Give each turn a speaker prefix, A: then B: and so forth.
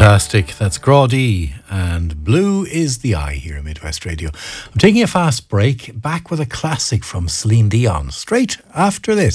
A: Fantastic. That's Grawdy and Blue is the Eye here at Midwest Radio. I'm taking a fast break, back with a classic from Celine Dion, straight after this.